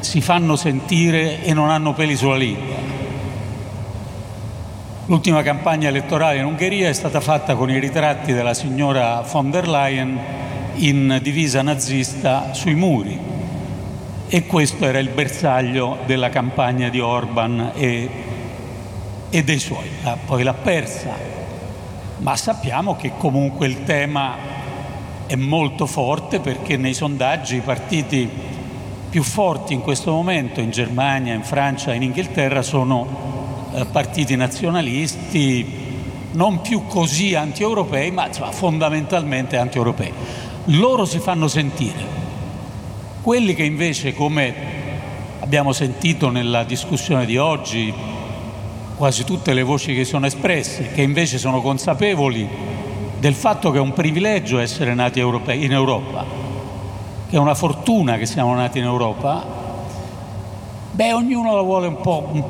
si fanno sentire e non hanno peli sulla lingua. L'ultima campagna elettorale in Ungheria è stata fatta con i ritratti della signora von der Leyen in divisa nazista sui muri, e questo era il bersaglio della campagna di Orban e dei suoi. Poi l'ha persa, ma sappiamo che comunque il tema è molto forte, perché nei sondaggi i partiti più forti in questo momento in Germania, in Francia, in Inghilterra sono partiti nazionalisti, non più così anti-europei, ma fondamentalmente anti-europei. Loro si fanno sentire. Quelli che invece, come abbiamo sentito nella discussione di oggi, quasi tutte le voci che sono espresse, che invece sono consapevoli del fatto che è un privilegio essere nati europei in Europa, che è una fortuna che siamo nati in Europa, ognuno la vuole un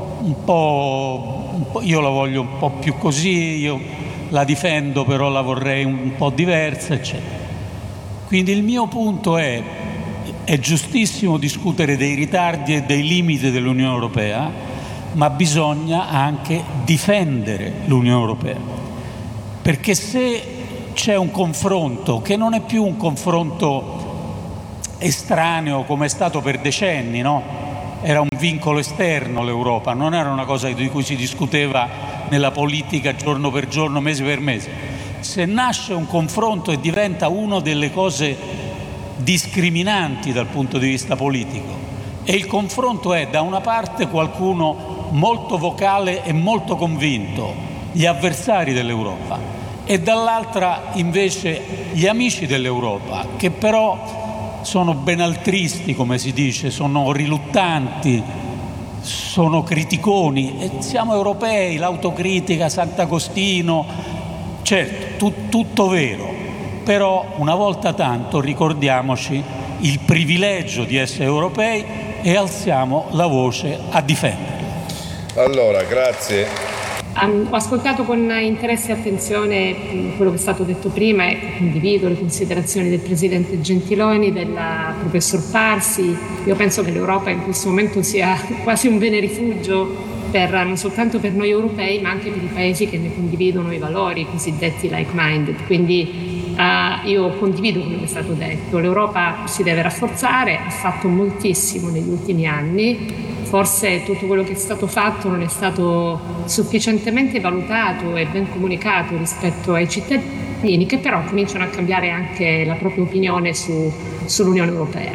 po', io la voglio un po' più così, io la difendo, però la vorrei un po' diversa, eccetera. Quindi il mio punto è giustissimo discutere dei ritardi e dei limiti dell'Unione Europea, ma bisogna anche difendere l'Unione Europea, perché se c'è un confronto che non è più un confronto estraneo come è stato per decenni, no? Era un vincolo esterno l'Europa, non era una cosa di cui si discuteva nella politica giorno per giorno, mese per mese. Se nasce un confronto e diventa una delle cose discriminanti dal punto di vista politico, e il confronto è da una parte qualcuno molto vocale e molto convinto, gli avversari dell'Europa, e dall'altra invece gli amici dell'Europa, che però sono benaltristi, come si dice, sono riluttanti, sono criticoni, e siamo europei, l'autocritica, Sant'Agostino, certo, tutto vero, però una volta tanto ricordiamoci il privilegio di essere europei e alziamo la voce a difenderlo. Allora, grazie. Ho ascoltato con interesse e attenzione quello che è stato detto prima e condivido le considerazioni del Presidente Gentiloni, del Professor Parsi. Io penso che l'Europa in questo momento sia quasi un bene rifugio non soltanto per noi europei, ma anche per i paesi che ne condividono i valori, i cosiddetti like-minded. Quindi io condivido quello che è stato detto. L'Europa si deve rafforzare, ha fatto moltissimo negli ultimi anni. Forse tutto quello che è stato fatto non è stato sufficientemente valutato e ben comunicato rispetto ai cittadini, che però cominciano a cambiare anche la propria opinione sull'Unione Europea.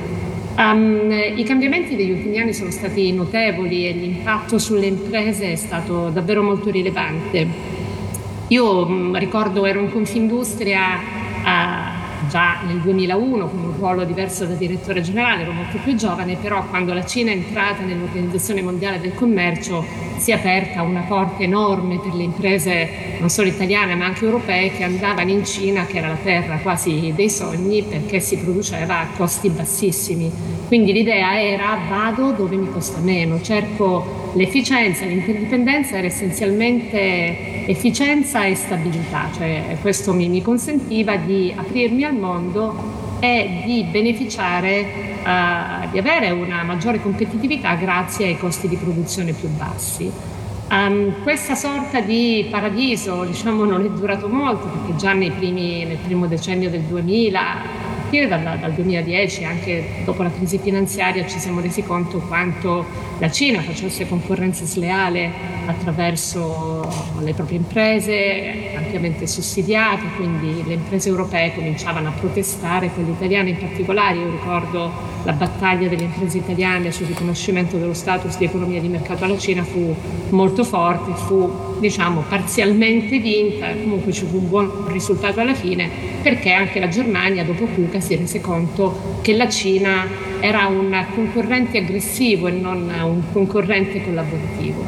I cambiamenti degli ultimi anni sono stati notevoli e l'impatto sulle imprese è stato davvero molto rilevante. Io ricordo, ero in Confindustria già nel 2001 con un ruolo diverso da direttore generale, ero molto più giovane, però quando la Cina è entrata nell'Organizzazione Mondiale del Commercio si è aperta una porta enorme per le imprese non solo italiane ma anche europee che andavano in Cina, che era la terra quasi dei sogni, perché si produceva a costi bassissimi. Quindi l'idea era: vado dove mi costa meno, cerco l'efficienza. L'interdipendenza era essenzialmente efficienza e stabilità, cioè questo mi consentiva di aprirmi al mondo e di beneficiare di avere una maggiore competitività grazie ai costi di produzione più bassi. Questa sorta di paradiso, non è durato molto, perché già nel primo decennio del 2000, dal 2010, anche dopo la crisi finanziaria, ci siamo resi conto quanto la Cina facesse concorrenza sleale attraverso le proprie imprese ampiamente sussidiate, quindi le imprese europee cominciavano a protestare, quelle italiane in particolare. Io ricordo la battaglia delle imprese italiane sul riconoscimento dello status di economia di mercato alla Cina fu molto forte, fu parzialmente vinta, comunque ci fu un buon risultato alla fine, perché anche la Germania dopo Kuka si rese conto che la Cina era un concorrente aggressivo e non un concorrente collaborativo.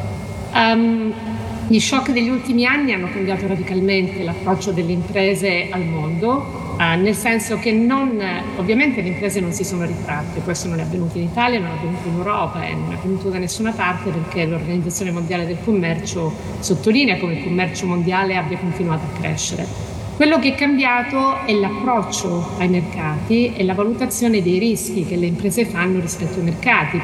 Gli shock degli ultimi anni hanno cambiato radicalmente l'approccio delle imprese al mondo, nel senso che ovviamente le imprese non si sono ritratte. Questo non è avvenuto in Italia, non è avvenuto in Europa e non è avvenuto da nessuna parte, perché l'Organizzazione Mondiale del Commercio sottolinea come il commercio mondiale abbia continuato a crescere. Quello che è cambiato è l'approccio ai mercati e la valutazione dei rischi che le imprese fanno rispetto ai mercati,